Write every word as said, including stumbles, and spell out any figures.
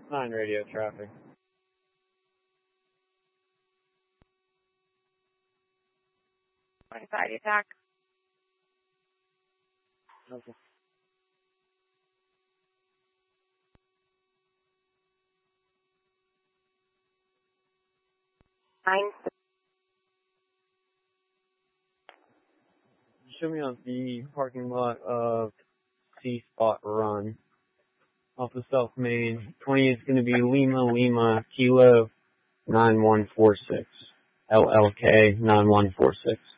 nine radio traffic. twenty-five attack. Okay. Nine. Show me on the parking lot of C Spot Run off of South Main. twenty is going to be Lima Lima Kilo nine one four six. L L K nine one four six.